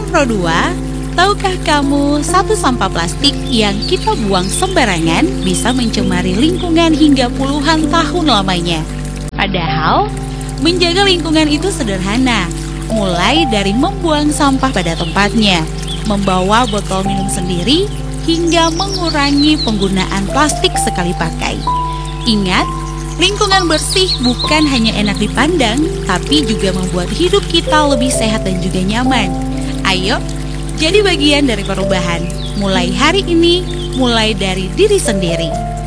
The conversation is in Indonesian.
Pro 2, tahukah kamu satu sampah plastik yang kita buang sembarangan bisa mencemari lingkungan hingga puluhan tahun lamanya? Padahal, menjaga lingkungan itu sederhana, mulai dari membuang sampah pada tempatnya, membawa botol minum sendiri, hingga mengurangi penggunaan plastik sekali pakai. Ingat, lingkungan bersih bukan hanya enak dipandang, tapi juga membuat hidup kita lebih sehat dan juga nyaman. Ayo, jadi bagian dari perubahan. Mulai hari ini, mulai dari diri sendiri.